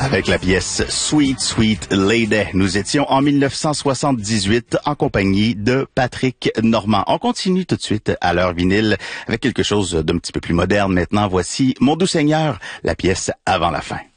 Avec la pièce Sweet Sweet Lady, nous étions en 1978 en compagnie de Patrick Normand. On continue tout de suite à l'heure vinyle avec quelque chose d'un petit peu plus moderne maintenant. Voici Mon doux Seigneur, la pièce Avant la fin.